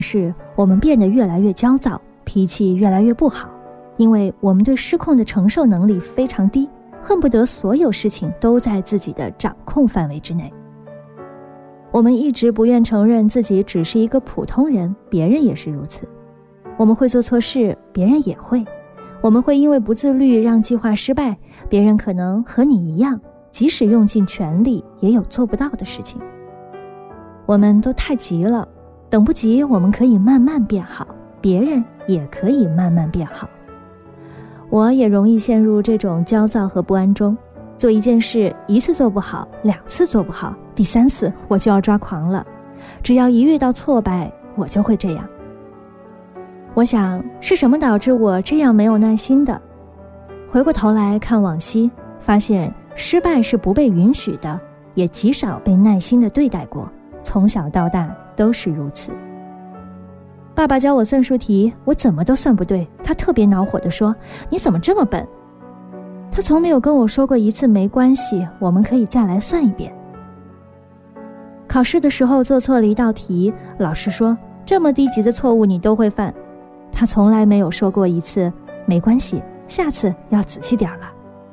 是我们变得越来越焦躁，脾气越来越不好，因为我们对失控的承受能力非常低，恨不得所有事情都在自己的掌控范围之内。我们一直不愿承认自己只是一个普通人，别人也是如此。我们会做错事，别人也会。我们会因为不自律让计划失败，别人可能和你一样，即使用尽全力也有做不到的事情。我们都太急了，等不及我们可以慢慢变好，别人也可以慢慢变好。我也容易陷入这种焦躁和不安中，做一件事一次做不好，2次做不好，第3次我就要抓狂了，只要一遇到挫败我就会这样。我想是什么导致我这样没有耐心的？回过头来看往昔，发现失败是不被允许的，也极少被耐心地对待过，从小到大都是如此。爸爸教我算术题，我怎么都算不对，他特别恼火地说：“你怎么这么笨？”他从没有跟我说过一次没关系，我们可以再来算一遍。考试的时候做错了一道题，老师说这么低级的错误你都会犯，他从来没有说过一次没关系，下次要仔细点了。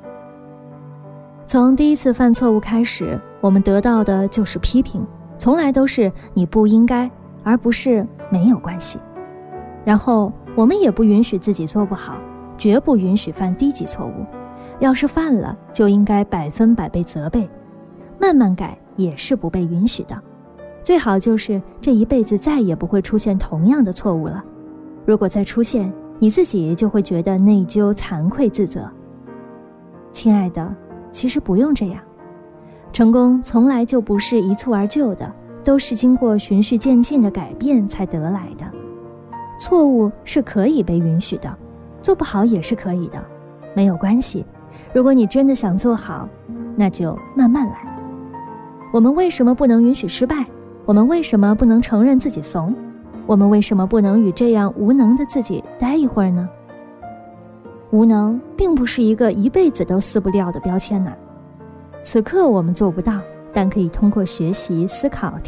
从第一次犯错误开始，我们得到的就是批评，从来都是你不应该，而不是没有关系。然后我们也不允许自己做不好，绝不允许犯低级错误，要是犯了就应该100%被责备，慢慢改也是不被允许的。最好就是这一辈子再也不会出现同样的错误了，如果再出现，你自己就会觉得内疚、惭愧、自责。亲爱的，其实不用这样，成功从来就不是一蹴而就的，都是经过循序渐进的改变才得来的。错误是可以被允许的，做不好也是可以的，没有关系。如果你真的想做好，那就慢慢来。我们为什么不能允许失败？我们为什么不能承认自己怂？我们为什么不能与这样无能的自己待一会儿呢？无能并不是一个一辈子都撕不掉的标签呐。此刻我们做不到，但可以通过学习、思考、